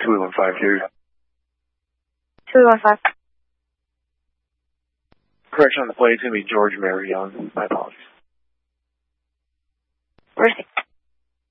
2152. 2152. Correction on the plate, it's going to be George Mary Young. My apologies. Where's the